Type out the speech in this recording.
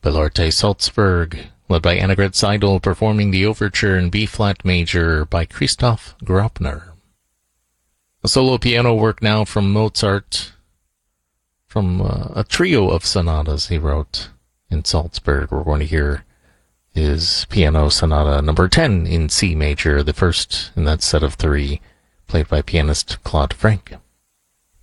Belarte Salzburg, led by Annegret Seidel, performing the overture in B-flat major by Christoph Graupner. A solo piano work now from Mozart, from a trio of sonatas he wrote in Salzburg. We're going to hear his Piano Sonata number 10 in C major, the first in that set of three, played by pianist Claude Frank.